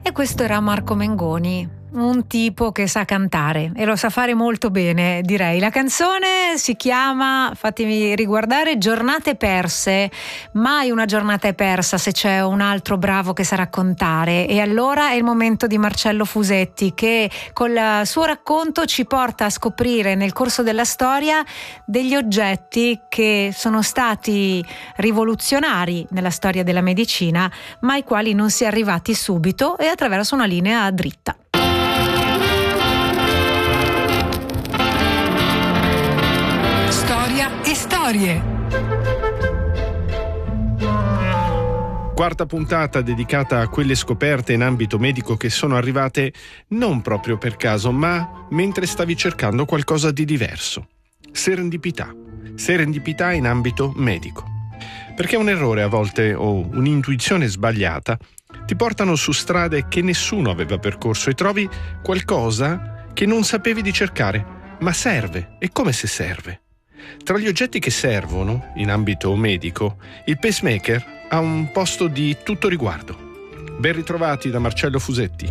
E questo era Marco Mengoni, un tipo che sa cantare e lo sa fare molto bene, direi. La canzone si chiama, fatemi riguardare, Giornate perse. Mai una giornata è persa se c'è un altro bravo che sa raccontare, e allora è il momento di Marcello Fusetti, che col suo racconto ci porta a scoprire nel corso della storia degli oggetti che sono stati rivoluzionari nella storia della medicina, ma ai quali non si è arrivati subito e attraverso una linea dritta. Storia e storie. Quarta puntata dedicata a quelle scoperte in ambito medico che sono arrivate non proprio per caso, ma mentre stavi cercando qualcosa di diverso. Serendipità in ambito medico. Perché un errore a volte o un'intuizione sbagliata ti portano su strade che nessuno aveva percorso e trovi qualcosa che non sapevi di cercare, ma serve. E come se serve? Tra gli oggetti che servono in ambito medico, il pacemaker ha un posto di tutto riguardo. Ben ritrovati da Marcello Fusetti.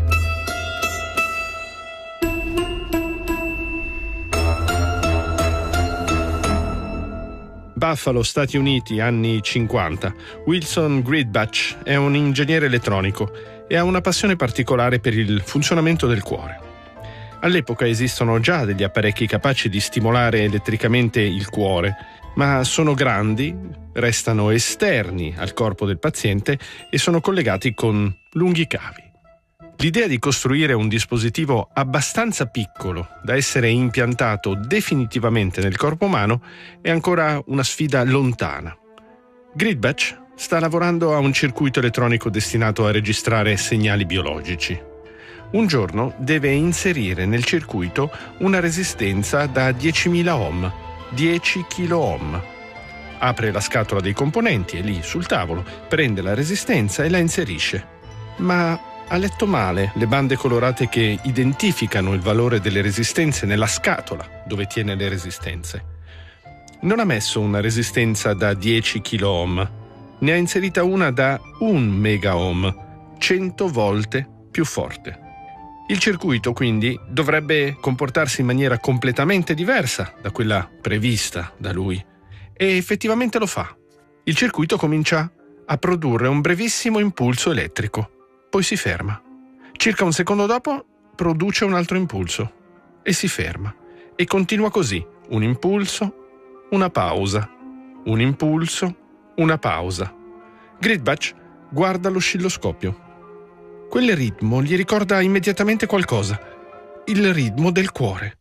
Buffalo, Stati Uniti, anni 50. Wilson Gridbach è un ingegnere elettronico e ha una passione particolare per il funzionamento del cuore. All'epoca esistono già degli apparecchi capaci di stimolare elettricamente il cuore, ma sono grandi, restano esterni al corpo del paziente e sono collegati con lunghi cavi. L'idea di costruire un dispositivo abbastanza piccolo da essere impiantato definitivamente nel corpo umano è ancora una sfida lontana. Gridbach sta lavorando a un circuito elettronico destinato a registrare segnali biologici. Un giorno deve inserire nel circuito una resistenza da 10.000 ohm, 10 kOhm. Apre la scatola dei componenti e lì, sul tavolo, prende la resistenza e la inserisce. Ma ha letto male le bande colorate che identificano il valore delle resistenze nella scatola dove tiene le resistenze. Non ha messo una resistenza da 10 kOhm, ne ha inserita una da 1 megaohm, 100 volte più forte. Il circuito quindi dovrebbe comportarsi in maniera completamente diversa da quella prevista da lui, e effettivamente lo fa. Il circuito comincia a produrre un brevissimo impulso elettrico, poi si ferma. Circa un secondo dopo produce un altro impulso e si ferma, e continua così: un impulso, una pausa, un impulso, una pausa. Gridbach guarda l'oscilloscopio. Quel ritmo gli ricorda immediatamente qualcosa: il ritmo del cuore.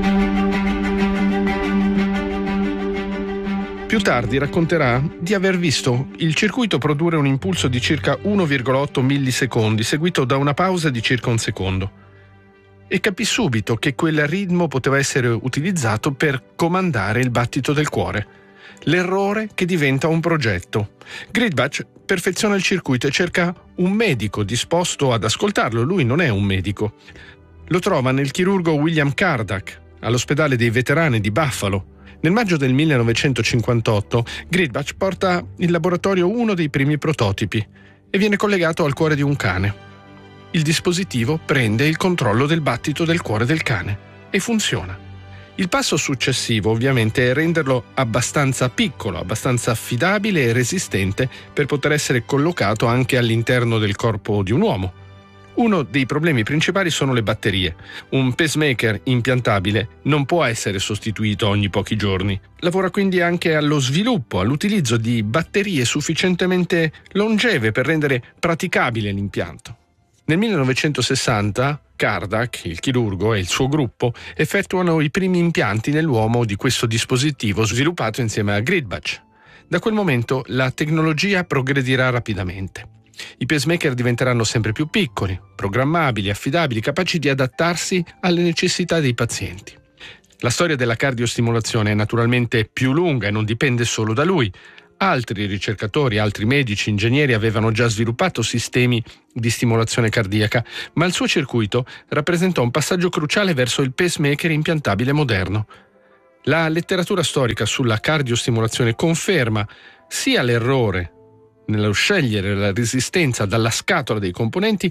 Più tardi racconterà di aver visto il circuito produrre un impulso di circa 1,8 millisecondi, seguito da una pausa di circa un secondo. E capì subito che quel ritmo poteva essere utilizzato per comandare il battito del cuore. L'errore che diventa un progetto. Gridbach perfeziona il circuito e cerca un medico disposto ad ascoltarlo. Lui non è un medico. Lo trova nel chirurgo William Cardack, all'ospedale dei veterani di Buffalo. Nel maggio del 1958 Gridbach porta in laboratorio uno dei primi prototipi e viene collegato al cuore di un cane. Il dispositivo prende il controllo del battito del cuore del cane e funziona. Il passo successivo ovviamente è renderlo abbastanza piccolo, abbastanza affidabile e resistente per poter essere collocato anche all'interno del corpo di un uomo. Uno dei problemi principali sono le batterie. Un pacemaker impiantabile non può essere sostituito ogni pochi giorni. Lavora quindi anche allo sviluppo, all'utilizzo di batterie sufficientemente longeve per rendere praticabile l'impianto. Nel 1960 Cardack, il chirurgo, e il suo gruppo effettuano i primi impianti nell'uomo di questo dispositivo sviluppato insieme a Gridbach. Da quel momento la tecnologia progredirà rapidamente. I pacemaker diventeranno sempre più piccoli, programmabili, affidabili, capaci di adattarsi alle necessità dei pazienti. La storia della cardiostimolazione è naturalmente più lunga e non dipende solo da lui. Altri ricercatori, altri medici, ingegneri avevano già sviluppato sistemi di stimolazione cardiaca, ma il suo circuito rappresentò un passaggio cruciale verso il pacemaker impiantabile moderno. La letteratura storica sulla cardiostimolazione conferma sia l'errore nello scegliere la resistenza dalla scatola dei componenti,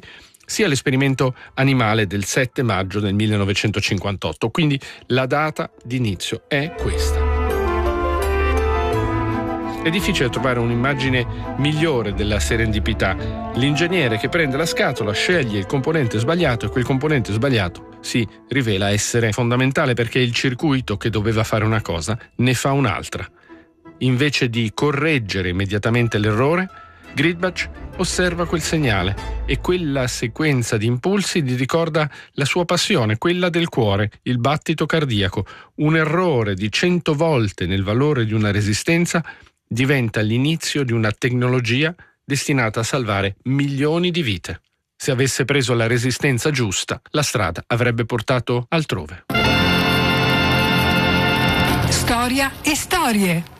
sia l'esperimento animale del 7 maggio del 1958. Quindi la data di inizio è questa. È difficile trovare un'immagine migliore della serendipità. L'ingegnere che prende la scatola sceglie il componente sbagliato e quel componente sbagliato si rivela essere fondamentale, perché il circuito che doveva fare una cosa ne fa un'altra. Invece di correggere immediatamente l'errore, Gridbach osserva quel segnale e quella sequenza di impulsi gli ricorda la sua passione, quella del cuore, il battito cardiaco. Un errore di 100 volte nel valore di una resistenza diventa l'inizio di una tecnologia destinata a salvare milioni di vite. Se avesse preso la resistenza giusta, la strada avrebbe portato altrove. Storia e storie.